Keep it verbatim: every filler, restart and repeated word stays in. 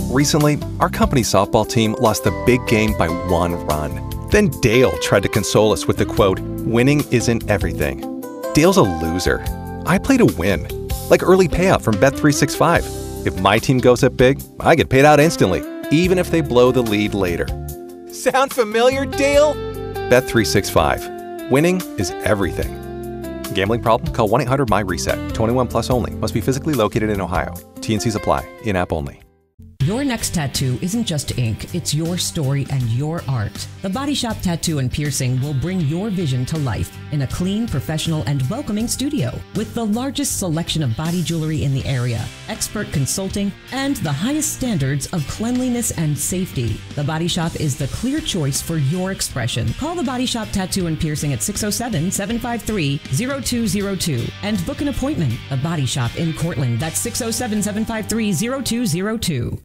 Recently, our company's softball team lost the big game by one run. Then Dale tried to console us with the quote, "Winning isn't everything." Dale's a loser. I play to win. Like early payout from Bet three sixty-five. If my team goes up big, I get paid out instantly, even if they blow the lead later. Sound familiar, Dale? Bet three sixty-five. Winning is everything. Gambling problem? Call one eight hundred M Y reset. twenty-one plus only. Must be physically located in Ohio. T N Cs apply. In-app only. Your next tattoo isn't just ink, it's your story and your art. The Body Shop Tattoo and Piercing will bring your vision to life in a clean, professional, and welcoming studio with the largest selection of body jewelry in the area, expert consulting, and the highest standards of cleanliness and safety. The Body Shop is the clear choice for your expression. Call the Body Shop Tattoo and Piercing at six oh seven, seven five three, oh two oh two and book an appointment. The Body Shop in Cortland. That's six oh seven, seven five three, oh two oh two.